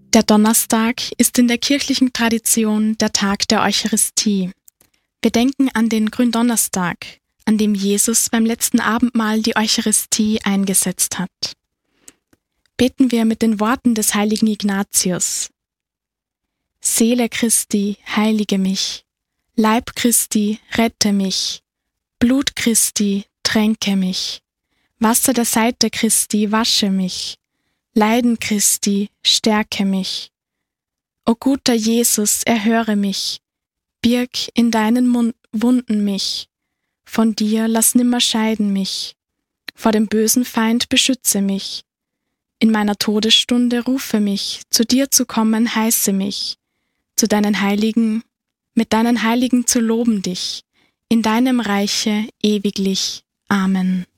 Der Donnerstag ist in der kirchlichen Tradition der Tag der Eucharistie. Wir denken an den Gründonnerstag, an dem Jesus beim letzten Abendmahl die Eucharistie eingesetzt hat. Beten wir mit den Worten des heiligen Ignatius. Seele Christi, heilige mich, Leib Christi, rette mich, Blut Christi, tränke mich, Wasser der Seite Christi, wasche mich, Leiden Christi, stärke mich. O guter Jesus, erhöre mich, birg in deinen Wunden mich, von dir lass nimmer scheiden mich, vor dem bösen Feind beschütze mich, in meiner Todesstunde rufe mich, zu dir zu kommen heiße mich, zu deinen Heiligen, mit deinen Heiligen zu loben dich, in deinem Reiche ewiglich. Amen.